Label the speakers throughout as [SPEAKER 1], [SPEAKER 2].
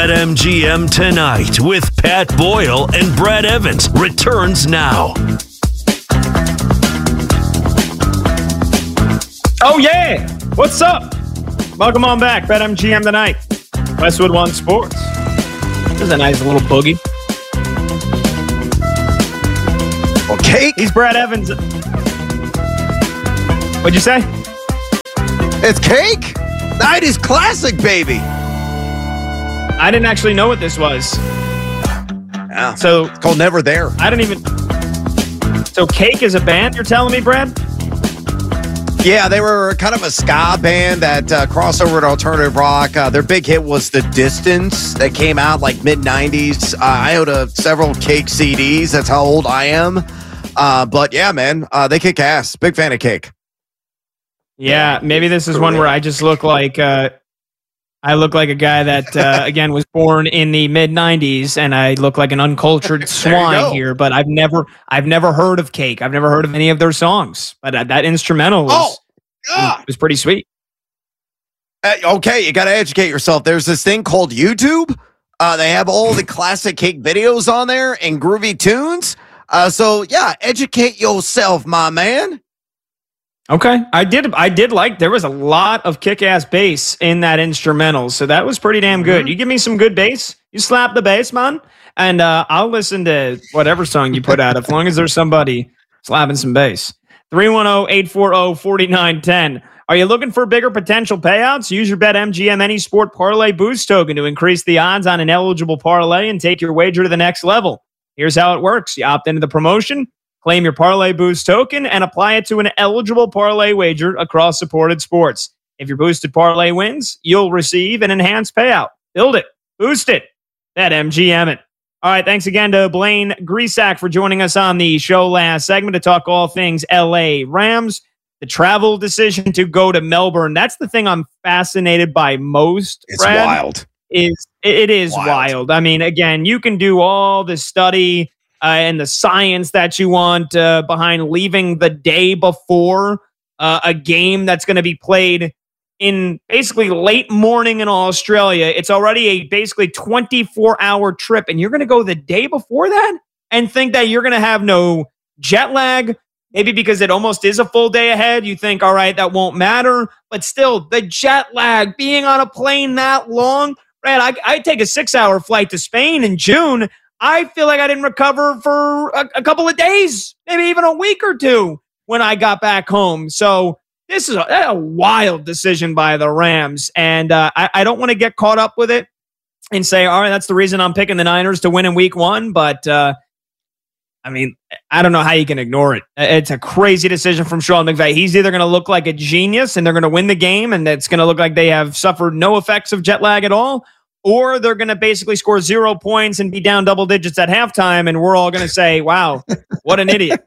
[SPEAKER 1] BetMGM Tonight with Pat Boyle and Brad Evans returns now.
[SPEAKER 2] Oh, yeah. What's up? Welcome on back. BetMGM Tonight. Westwood One Sports. This is a nice little boogie.
[SPEAKER 3] Well, cake.
[SPEAKER 2] He's Brad Evans. What'd you say?
[SPEAKER 3] It's cake. 90s classic, baby.
[SPEAKER 2] I didn't actually know what this was.
[SPEAKER 3] Yeah.
[SPEAKER 2] So
[SPEAKER 3] it's called Never There.
[SPEAKER 2] I didn't even. So Cake is a band, you're telling me, Brad?
[SPEAKER 3] Yeah, they were kind of a ska band that crossed over to alternative rock. Their big hit was The Distance that came out like mid-90s. I own several Cake CDs. That's how old I am. But yeah, man, they kick ass. Big fan of Cake.
[SPEAKER 2] Yeah, maybe this is one where I just look like I look like a guy that again was born in the mid '90s, and I look like an uncultured swine here. But I've never heard of Cake. I've never heard of any of their songs. But that instrumental was pretty sweet.
[SPEAKER 3] Okay, you got to educate yourself. There's this thing called YouTube. They have all the classic Cake videos on there and groovy tunes. So yeah, educate yourself, my man.
[SPEAKER 2] Okay, I did like, there was a lot of kick-ass bass in that instrumental, so that was pretty damn good. You give me some good bass, you slap the bass, man, and I'll listen to whatever song you put out as long as there's somebody slapping some bass. 310-840-4910. Are you looking for bigger potential payouts? Use your BetMGM Any Sport Parlay Boost token to increase the odds on an eligible parlay and take your wager to the next level. Here's how it works. You opt into the promotion, claim your Parlay Boost token, and apply it to an eligible parlay wager across supported sports. If your boosted parlay wins, you'll receive an enhanced payout. Build it. Boost it. BetMGM it. All right, thanks again to Blaine Grisack for joining us on the show last segment to talk all things LA Rams. The travel decision to go to Melbourne, that's the thing I'm fascinated by most,
[SPEAKER 3] It's
[SPEAKER 2] Brad,
[SPEAKER 3] wild.
[SPEAKER 2] It is wild. I mean, again, you can do all the study and the science that you want behind leaving the day before a game that's going to be played in basically late morning in Australia. It's already a basically 24-hour trip, and you're going to go the day before that and think that you're going to have no jet lag. Maybe because it almost is a full day ahead, you think, all right, that won't matter. But still, the jet lag, being on a plane that long, Brad, I take a 6-hour flight to Spain in June. I feel like I didn't recover for a couple of days, maybe even a week or two when I got back home. So this is a wild decision by the Rams. And I don't want to get caught up with it and say, all right, that's the reason I'm picking the Niners to win in week one. But I mean, I don't know how you can ignore it. It's a crazy decision from Sean McVay. He's either going to look like a genius and they're going to win the game and it's going to look like they have suffered no effects of jet lag at all, or they're going to basically score 0 points and be down double digits at halftime, and we're all going to say, wow, what an idiot.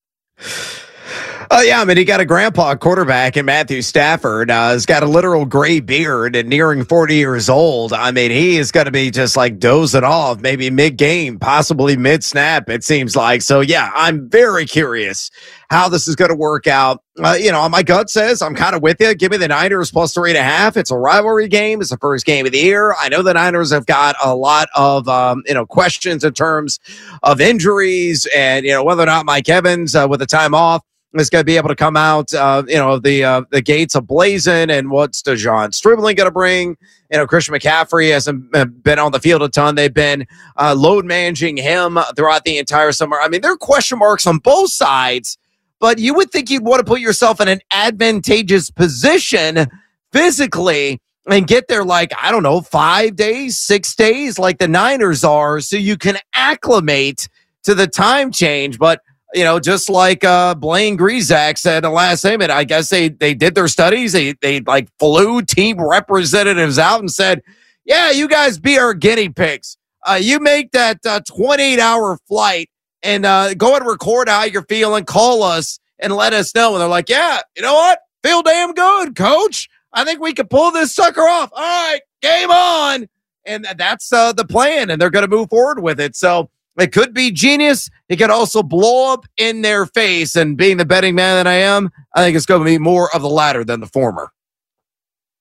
[SPEAKER 3] Yeah, I mean, he got a grandpa quarterback in Matthew Stafford. He's got a literal gray beard and nearing 40 years old. I mean, he is going to be just like dozing off, maybe mid-game, possibly mid-snap, it seems like. So, yeah, I'm very curious how this is going to work out. My gut says I'm kind of with you. Give me the Niners plus 3.5. It's a rivalry game. It's the first game of the year. I know the Niners have got a lot of, questions in terms of injuries and, whether or not Mike Evans with the time off is going to be able to come out, the gates ablazing, and what's DeJon Stribling going to bring? Christian McCaffrey hasn't been on the field a ton. They've been load managing him throughout the entire summer. I mean, there are question marks on both sides, but you would think you'd want to put yourself in an advantageous position physically and get there 5 days, 6 days like the Niners are, so you can acclimate to the time change. But just like Blaine Grisack said in the last segment, I guess they did their studies. They flew team representatives out and said, yeah, you guys be our guinea pigs. You make that 28-hour flight and go and record how you're feeling. Call us and let us know. And they're like, yeah, you know what? Feel damn good, coach. I think we can pull this sucker off. All right, game on. And that's the plan, and they're going to move forward with it. So it could be genius. It could also blow up in their face. And being the betting man that I am, I think it's going to be more of the latter than the former.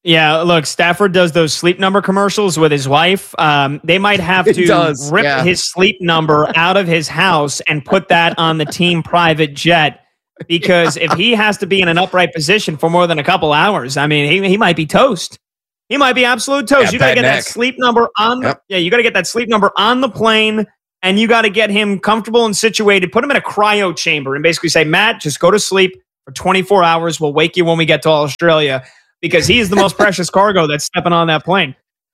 [SPEAKER 2] Yeah, look, Stafford does those sleep number commercials with his wife. They might have to rip his sleep number out of his house and put that on the team private jet, because if he has to be in an upright position for more than a couple hours, I mean, he might be toast. He might be absolute toast. You got to get that sleep number on. You got to get that sleep number on the plane, and you got to get him comfortable and situated. Put him in a cryo chamber and basically say, Matt, just go to sleep for 24 hours. We'll wake you when we get to Australia. Because he is the most precious cargo that's stepping on that plane.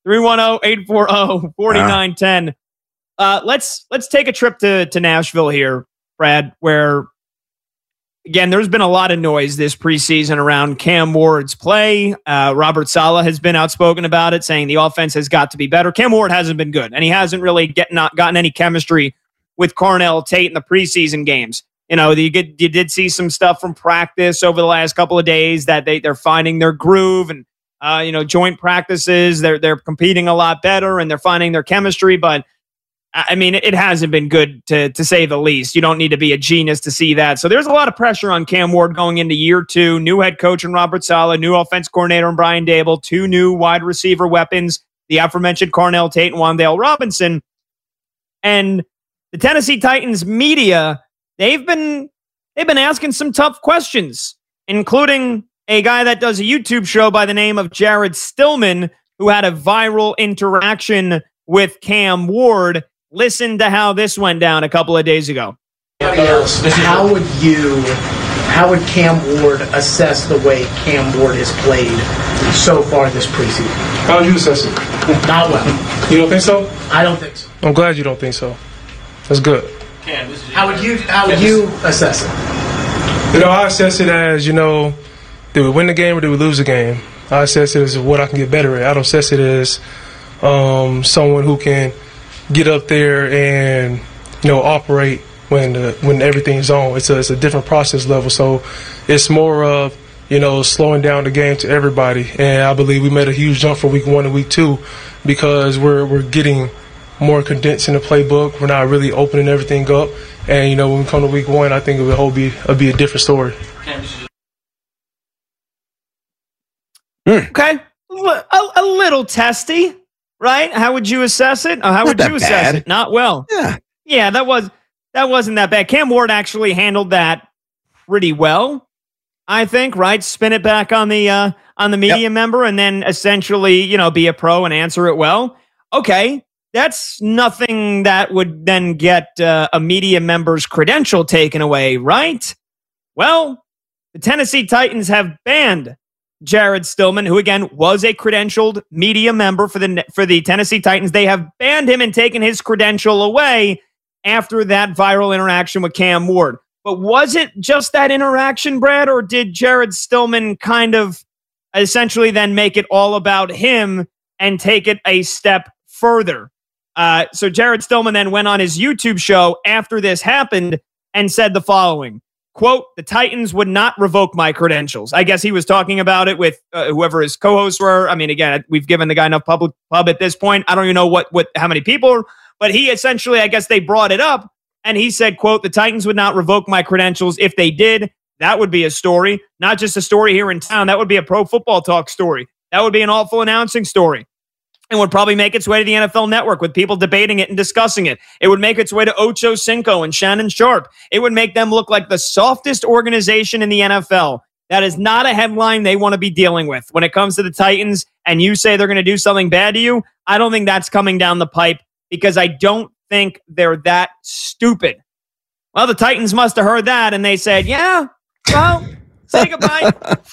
[SPEAKER 2] 310-840-4910. Let's take a trip to Nashville here, Brad, where, again, there's been a lot of noise this preseason around Cam Ward's play. Robert Saleh has been outspoken about it, saying the offense has got to be better. Cam Ward hasn't been good, and he hasn't really gotten any chemistry with Carnell Tate in the preseason games. You know, you did see some stuff from practice over the last couple of days that they're finding their groove, and joint practices. They're competing a lot better and they're finding their chemistry. But I mean, it hasn't been good to say the least. You don't need to be a genius to see that. So there's a lot of pressure on Cam Ward going into year 2. New head coach in Robert Saleh, new offense coordinator in Brian Daboll, 2 new wide receiver weapons, the aforementioned Carnell Tate and Wan'Dale Robinson, and the Tennessee Titans media. They've been asking some tough questions, including a guy that does a YouTube show by the name of Jared Stillman, who had a viral interaction with Cam Ward. Listen to how this went down a couple of days ago.
[SPEAKER 4] How would Cam Ward assess the way Cam Ward has played so far this preseason?
[SPEAKER 5] How would you assess it?
[SPEAKER 4] Not well.
[SPEAKER 5] You don't think so?
[SPEAKER 4] I don't think so.
[SPEAKER 5] I'm glad you don't think so. That's good.
[SPEAKER 4] How would you assess it?
[SPEAKER 5] I assess it as, did we win the game or did we lose the game? I assess it as what I can get better at. I don't assess it as someone who can get up there and, operate when everything's on. It's a different process level. So it's more of, slowing down the game to everybody. And I believe we made a huge jump from week 1 to week 2 because we're getting more condensed in the playbook. We're not really opening everything up. And, when we come to week 1, I think it'll be a different story.
[SPEAKER 2] Okay. A little testy, right? How would you assess it? How would you assess it? Not well. Yeah, that wasn't that bad. Cam Ward actually handled that pretty well, I think, right? Spin it back on the media member and then essentially, be a pro and answer it well. Okay. That's nothing that would then get a media member's credential taken away, right? Well, the Tennessee Titans have banned Jared Stillman, who again was a credentialed media member for the Tennessee Titans. They have banned him and taken his credential away after that viral interaction with Cam Ward. But was it just that interaction, Brad, or did Jared Stillman kind of essentially then make it all about him and take it a step further? So Jared Stillman then went on his YouTube show after this happened and said the following, quote, "The Titans would not revoke my credentials." I guess he was talking about it with whoever his co-hosts were. I mean, again, we've given the guy enough pub at this point. I don't even know how many people, but he essentially, I guess they brought it up and he said, quote, "The Titans would not revoke my credentials. If they did, that would be a story, not just a story here in town. That would be a Pro Football Talk story. That would be an awful announcing story. And would probably make its way to the NFL Network with people debating it and discussing it. It would make its way to Ocho Cinco and Shannon Sharp. It would make them look like the softest organization in the NFL. That is not a headline they want to be dealing with. When it comes to the Titans and you say they're going to do something bad to you, I don't think that's coming down the pipe because I don't think they're that stupid." Well, the Titans must have heard that and they said, yeah, well, say goodbye.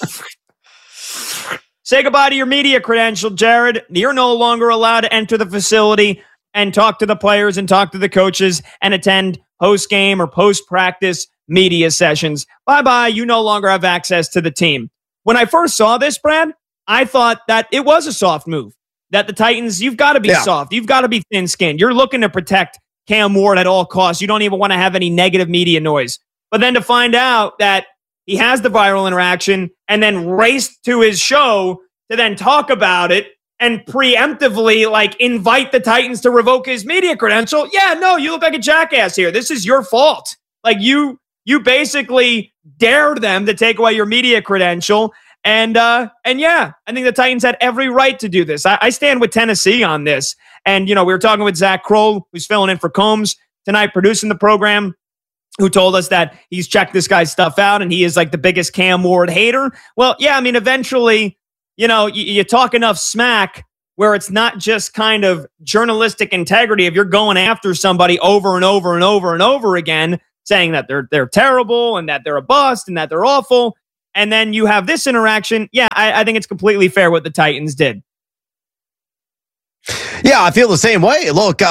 [SPEAKER 2] Say goodbye to your media credential, Jared. You're no longer allowed to enter the facility and talk to the players and talk to the coaches and attend post-game or post-practice media sessions. Bye-bye. You no longer have access to the team. When I first saw this, Brad, I thought that it was a soft move. That the Titans, you've got to be soft. You've got to be thin-skinned. You're looking to protect Cam Ward at all costs. You don't even want to have any negative media noise. But then to find out that he has the viral interaction and then raced to his show to then talk about it and preemptively invite the Titans to revoke his media credential. Yeah, no, you look like a jackass here. This is your fault. You basically dared them to take away your media credential. And yeah, I think the Titans had every right to do this. I stand with Tennessee on this. And, we were talking with Zach Kroll, who's filling in for Combs tonight, producing the program, who told us that he's checked this guy's stuff out and he is like the biggest Cam Ward hater. Well, yeah, I mean, eventually, you talk enough smack where it's not just kind of journalistic integrity. If you're going after somebody over and over and over and over again, saying that they're terrible and that they're a bust and that they're awful, and then you have this interaction, yeah, I think it's completely fair what the Titans did.
[SPEAKER 3] Yeah, I feel the same way. Look,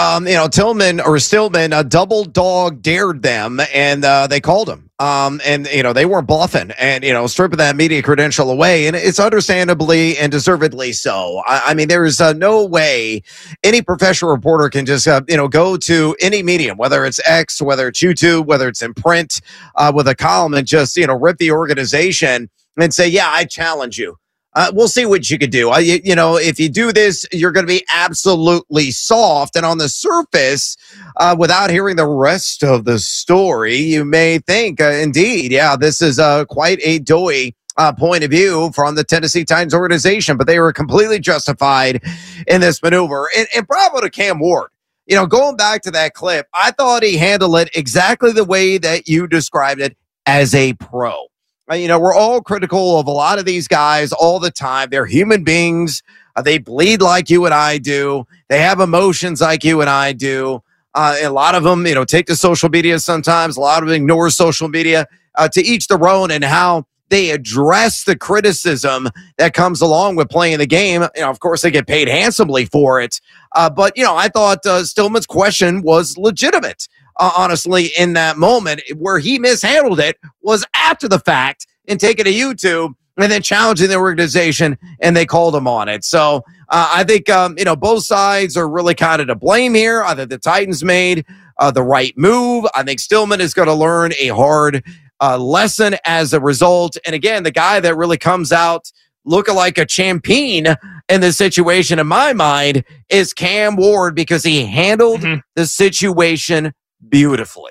[SPEAKER 3] Stillman double dog dared them, and they called him. And they weren't bluffing, and stripping that media credential away, and it's understandably and deservedly so. I mean, there is no way any professional reporter can just go to any medium, whether it's X, whether it's YouTube, whether it's in print, with a column, and just rip the organization and say, "Yeah, I challenge you." We'll see what you could do. If you do this, you're going to be absolutely soft. And on the surface, without hearing the rest of the story, you may think, indeed, yeah, this is quite a doughy point of view from the Tennessee Titans organization. But they were completely justified in this maneuver. And bravo to Cam Ward. Going back to that clip, I thought he handled it exactly the way that you described it, as a pro. We're all critical of a lot of these guys all the time. They're human beings. They bleed like you and I do. They have emotions like you and I do. A lot of them, take to social media sometimes. A lot of them ignore social media. To each their own, and how they address the criticism that comes along with playing the game. Of course, they get paid handsomely for it. But I thought Stillman's question was legitimate. Honestly, in that moment. Where he mishandled it was after the fact and taking to YouTube and then challenging the organization, and they called him on it. So I think, both sides are really kind of to blame here. I think the Titans made the right move. I think Stillman is going to learn a hard lesson as a result. And again, the guy that really comes out looking like a champion in this situation, in my mind, is Cam Ward, because he handled the situation beautifully.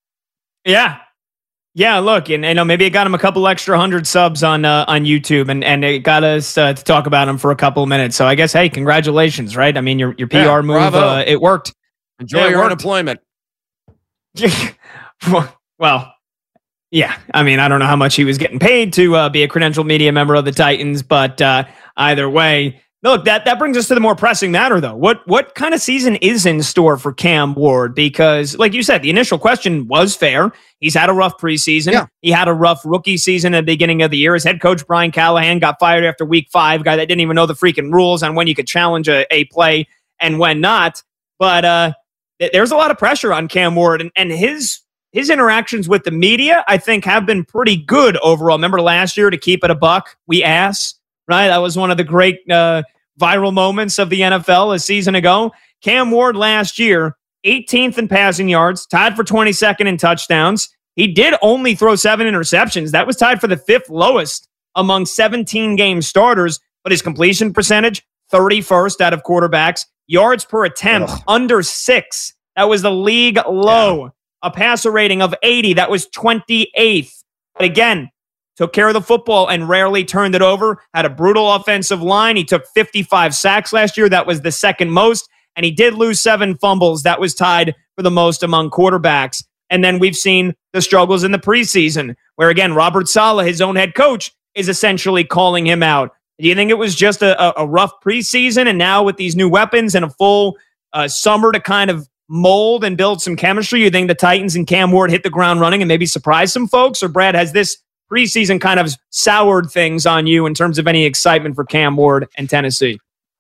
[SPEAKER 2] Yeah. Look, and maybe it got him a couple extra 100 subs on YouTube, and it got us to talk about him for a couple of minutes. So I guess, hey, congratulations, right? I mean, your PR move, it worked.
[SPEAKER 3] Enjoy your unemployment.
[SPEAKER 2] Well, yeah. I mean, I don't know how much he was getting paid to be a credentialed media member of the Titans, but either way. Look, that brings us to the more pressing matter, though. What kind of season is in store for Cam Ward? Because, like you said, the initial question was fair. He's had a rough preseason. Yeah. He had a rough rookie season at the beginning of the year. His head coach, Brian Callahan, got fired after week 5, guy that didn't even know the freaking rules on when you could challenge a play and when not. But there's a lot of pressure on Cam Ward, and his interactions with the media, I think, have been pretty good overall. Remember last year, to keep it a buck, we asked, right? That was one of the great viral moments of the NFL a season ago. Cam Ward last year, 18th in passing yards, tied for 22nd in touchdowns. He did only throw 7 interceptions. That was tied for the 5th lowest among 17-game starters, but his completion percentage, 31st out of quarterbacks. Yards per attempt, under 6. That was the league low. Yeah. A passer rating of 80. That was 28th. But again, took care of the football and rarely turned it over. Had a brutal offensive line. He took 55 sacks last year. That was the second most. And he did lose 7 fumbles. That was tied for the most among quarterbacks. And then we've seen the struggles in the preseason, where, again, Robert Saleh, his own head coach, is essentially calling him out. Do you think it was just a rough preseason, and now with these new weapons and a full summer to kind of mold and build some chemistry, you think the Titans and Cam Ward hit the ground running and maybe surprise some folks? Or, Brad, has this preseason kind of soured things on you in terms of any excitement for Cam Ward and Tennessee?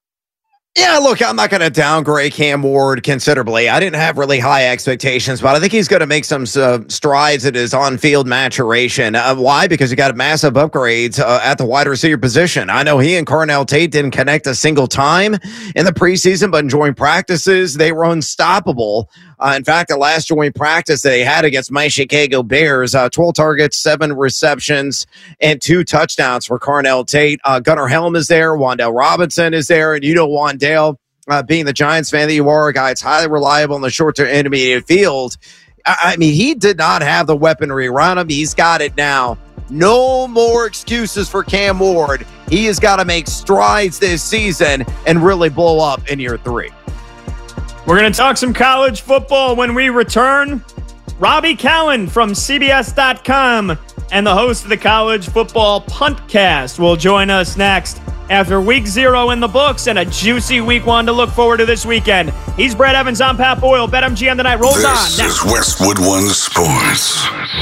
[SPEAKER 3] Yeah, look, I'm not going to downgrade Cam Ward considerably. I didn't have really high expectations, but I think he's going to make some strides in his on-field maturation. Why? Because he got massive upgrades at the wide receiver position. I know he and Carnell Tate didn't connect a single time in the preseason, but in joint practices, they were unstoppable. In fact, the last joint practice they had against my Chicago Bears, 12 targets, 7 receptions, and 2 touchdowns for Carnell Tate. Gunnar Helm is there. Wan'Dale Robinson is there. And Wan'Dale, being the Giants fan that you are, a guy that's highly reliable in the short to intermediate field. I mean, he did not have the weaponry around him. He's got it now. No more excuses for Cam Ward. He has got to make strides this season and really blow up in year 3.
[SPEAKER 2] We're going to talk some college football when we return. Robbie Cowan from CBS.com and the host of the College Football Puntcast will join us next after Week 0 in the books and a juicy Week 1 to look forward to this weekend. He's Brad Evans. I'm Pat Boyle. BetMGM tonight rolls on.
[SPEAKER 6] This is Westwood One Sports.